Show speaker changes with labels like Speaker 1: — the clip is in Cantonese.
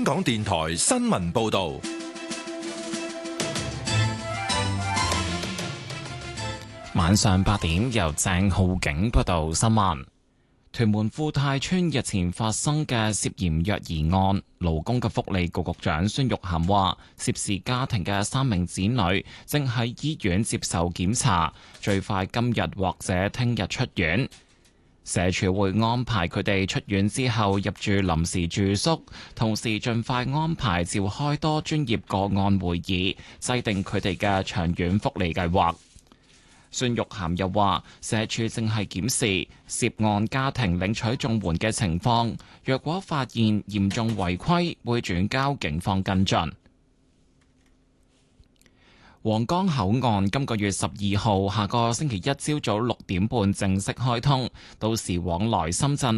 Speaker 1: 港電台新聞報道。
Speaker 2: 晚上8點，由鄭浩景報道新聞。屯門富泰邨日前發生嘅涉嫌虐兒案，勞工及福利局局長孫玉菡話，涉事家庭嘅3名子女正喺醫院接受檢查，最快今日或者聽日出院。社署會安排佢哋出院之後入住臨時住宿，同時盡快安排召開多專業個案會議，制定佢哋嘅長遠福利計劃。孫玉菡又話，社署正係檢視涉案家庭領取綜援嘅情況，若果發現嚴重違規，會轉交警方跟進。皇崗口岸今個月12號下個星期一朝早6點半正式開通，到時往來深圳